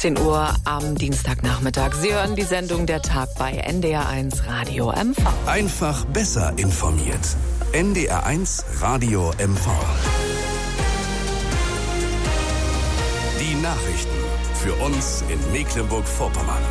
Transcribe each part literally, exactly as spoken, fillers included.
siebzehn Uhr am Dienstagnachmittag. Sie hören die Sendung Der Tag bei N D R eins Radio M V. Einfach besser informiert. N D R eins Radio M V. Die Nachrichten für uns in Mecklenburg-Vorpommern.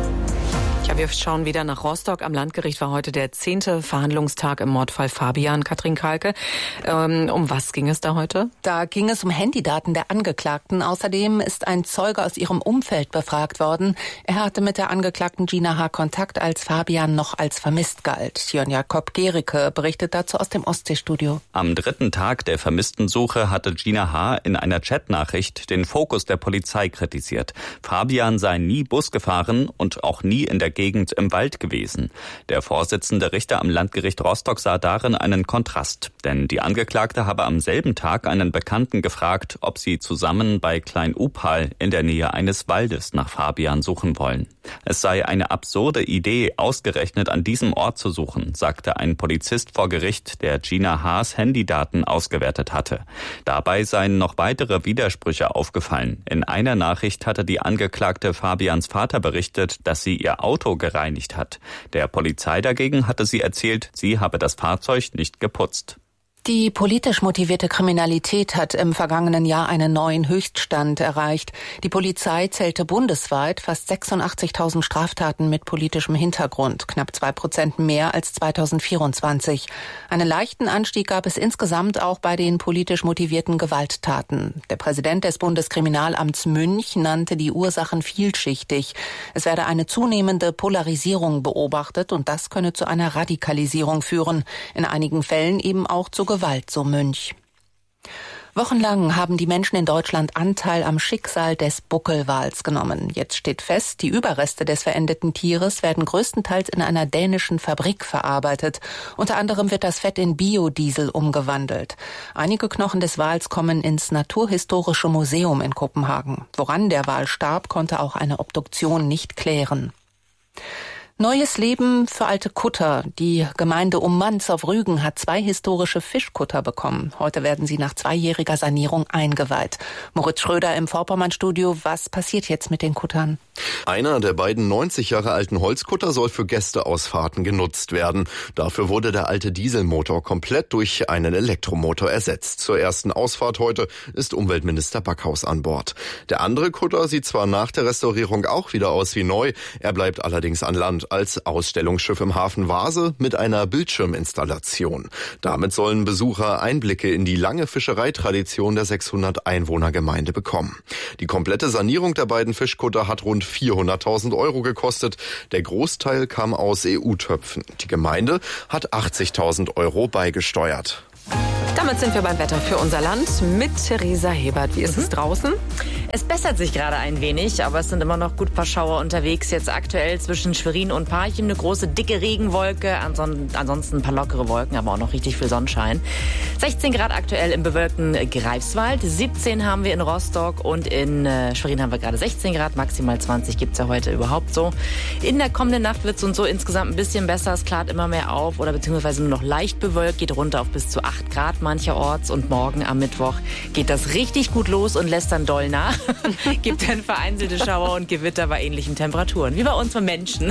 Ja, wir schauen wieder nach Rostock. Am Landgericht war heute der zehnte Verhandlungstag im Mordfall Fabian. Katrin Kalke, ähm, um was ging es da heute? Da ging es um Handydaten der Angeklagten. Außerdem ist ein Zeuge aus ihrem Umfeld befragt worden. Er hatte mit der Angeklagten Gina H. Kontakt, als Fabian noch als vermisst galt. Jörn Jakob Gericke berichtet dazu aus dem Ostseestudio. Am dritten Tag der Vermisstensuche hatte Gina H. in einer Chatnachricht den Fokus der Polizei kritisiert. Fabian sei nie Bus gefahren und auch nie in der Gegend im Wald gewesen. Der Vorsitzende Richter am Landgericht Rostock sah darin einen Kontrast, denn die Angeklagte habe am selben Tag einen Bekannten gefragt, ob sie zusammen bei Klein-Upal in der Nähe eines Waldes nach Fabian suchen wollen. Es sei eine absurde Idee, ausgerechnet an diesem Ort zu suchen, sagte ein Polizist vor Gericht, der Gina H.'s Handydaten ausgewertet hatte. Dabei seien noch weitere Widersprüche aufgefallen. In einer Nachricht hatte die Angeklagte Fabians Vater berichtet, dass sie ihr Auto gereinigt hat. Der Polizei dagegen hatte sie erzählt, sie habe das Fahrzeug nicht geputzt. Die politisch motivierte Kriminalität hat im vergangenen Jahr einen neuen Höchststand erreicht. Die Polizei zählte bundesweit fast sechsundachtzigtausend Straftaten mit politischem Hintergrund, knapp zwei Prozent mehr als zweitausendvierundzwanzig. Einen leichten Anstieg gab es insgesamt auch bei den politisch motivierten Gewalttaten. Der Präsident des Bundeskriminalamts Münch nannte die Ursachen vielschichtig. Es werde eine zunehmende Polarisierung beobachtet und das könne zu einer Radikalisierung führen. In einigen Fällen eben auch zu Gewalt, so Münch. Wochenlang haben die Menschen in Deutschland Anteil am Schicksal des Buckelwals genommen. Jetzt steht fest, die Überreste des verendeten Tieres werden größtenteils in einer dänischen Fabrik verarbeitet. Unter anderem wird das Fett in Biodiesel umgewandelt. Einige Knochen des Wals kommen ins Naturhistorische Museum in Kopenhagen. Woran der Wal starb, konnte auch eine Obduktion nicht klären. Neues Leben für alte Kutter. Die Gemeinde Ummanz auf Rügen hat zwei historische Fischkutter bekommen. Heute werden sie nach zweijähriger Sanierung eingeweiht. Moritz Schröder im Vorpommern-Studio. Was passiert jetzt mit den Kuttern? Einer der beiden neunzig Jahre alten Holzkutter soll für Gästeausfahrten genutzt werden. Dafür wurde der alte Dieselmotor komplett durch einen Elektromotor ersetzt. Zur ersten Ausfahrt heute ist Umweltminister Backhaus an Bord. Der andere Kutter sieht zwar nach der Restaurierung auch wieder aus wie neu, er bleibt allerdings an Land als Ausstellungsschiff im Hafen Vase mit einer Bildschirminstallation. Damit sollen Besucher Einblicke in die lange Fischereitradition der sechshundert Einwohnergemeinde bekommen. Die komplette Sanierung der beiden Fischkutter hat rund vierhunderttausend Euro gekostet. Der Großteil kam aus E U-Töpfen. Die Gemeinde hat achtzigtausend Euro beigesteuert. Damit sind wir beim Wetter für unser Land mit Theresa Hebert. Wie ist es draußen? Es bessert sich gerade ein wenig, aber es sind immer noch gut ein paar Schauer unterwegs. Jetzt aktuell zwischen Schwerin und Parchim eine große, dicke Regenwolke. Ansonsten ein paar lockere Wolken, aber auch noch richtig viel Sonnenschein. sechzehn Grad aktuell im bewölkten Greifswald. siebzehn haben wir in Rostock und in Schwerin haben wir gerade sechzehn Grad. Maximal zwanzig gibt's ja heute überhaupt so. In der kommenden Nacht wird es uns so insgesamt ein bisschen besser. Es klart immer mehr auf oder beziehungsweise nur noch leicht bewölkt. Geht runter auf bis zu acht Grad mancherorts. Und morgen am Mittwoch geht das richtig gut los und lässt dann doll nach. Gibt dann vereinzelte Schauer und Gewitter bei ähnlichen Temperaturen, wie bei uns Menschen.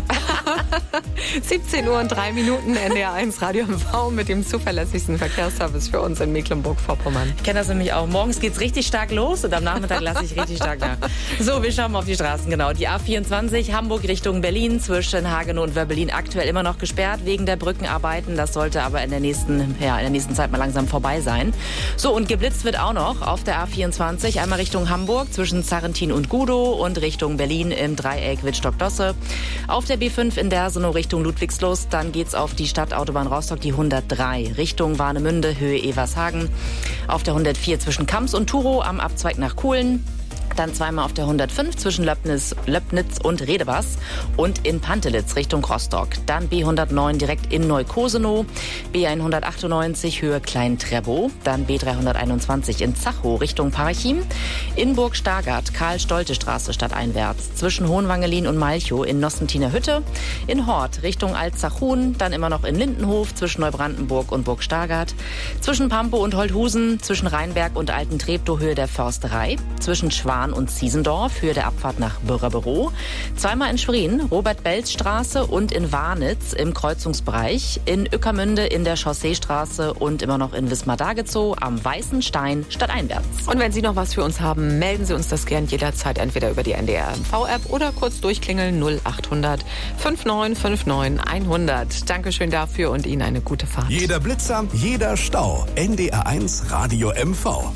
siebzehn Uhr und drei Minuten, N D R eins Radio M V mit dem zuverlässigsten Verkehrsservice für uns in Mecklenburg-Vorpommern. Ich kenne das nämlich auch. Morgens geht's richtig stark los und am Nachmittag lasse ich richtig stark nach. So, wir schauen mal auf die Straßen, genau. Die A vierundzwanzig Hamburg Richtung Berlin zwischen Hagenow und Wörbelin aktuell immer noch gesperrt wegen der Brückenarbeiten. Das sollte aber in der nächsten, ja, in der nächsten Zeit mal langsam vorbei sein. So, und geblitzt wird auch noch auf der A vierundzwanzig, einmal Richtung Hamburg zwischen Zarrentin und Gudow und Richtung Berlin im Dreieck Wittstock-Dosse. Auf der B fünf in Dersenow Richtung Ludwigslust, dann geht's auf die Stadtautobahn Rostock, die hundertdrei Richtung Warnemünde, Höhe Evershagen. Auf der hundertvier zwischen Kamps und Turow am Abzweig nach Kuhlen. Dann zweimal auf der hundertfünf zwischen Löbnitz, Löbnitz und Redebas und in Pantelitz Richtung Rostock. Dann B hundertneun direkt in Neukosenow, B hundertachtundneunzig Höhe Klein-Trebow, dann B dreihunderteinundzwanzig in Zachow Richtung Parchim, in Burg-Stargard Karl-Stolte-Straße stadteinwärts zwischen Hohenwangelin und Malchow in Nossentiner Hütte, in Hort Richtung Alt-Zachun, dann immer noch in Lindenhof zwischen Neubrandenburg und Burg-Stargard, zwischen Pampow und Holthusen, zwischen Rheinberg und Alten-Treptow Höhe der Försterei, zwischen Schwan Hahn und Ziesendorf, Höhe der Abfahrt nach Bürgerbüro. Zweimal in Schwerin, Robert-Belz-Straße und in Warnitz im Kreuzungsbereich. In Ueckermünde in der Chausseestraße und immer noch in Wismar-Dagezow am Weißen Stein stadteinwärts. Und wenn Sie noch was für uns haben, melden Sie uns das gern jederzeit entweder über die N D R M V-App oder kurz durchklingeln null achthundert neunundfünfzig neunundfünfzig hundert. Dankeschön dafür und Ihnen eine gute Fahrt. Jeder Blitzer, jeder Stau. N D R eins Radio M V.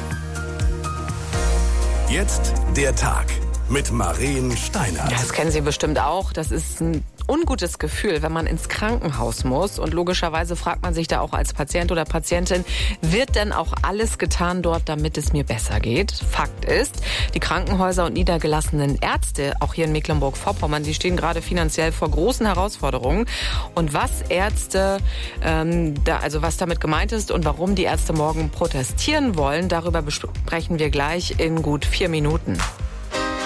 Jetzt der Tag mit Maren Steinert. Das kennen Sie bestimmt auch. Das ist ein ungutes Gefühl, wenn man ins Krankenhaus muss. Und logischerweise fragt man sich da auch als Patient oder Patientin, wird denn auch alles getan dort, damit es mir besser geht? Fakt ist, die Krankenhäuser und niedergelassenen Ärzte, auch hier in Mecklenburg-Vorpommern, die stehen gerade finanziell vor großen Herausforderungen. Und was Ärzte, ähm, da, also was damit gemeint ist und warum die Ärzte morgen protestieren wollen, darüber besprechen wir gleich in gut vier Minuten.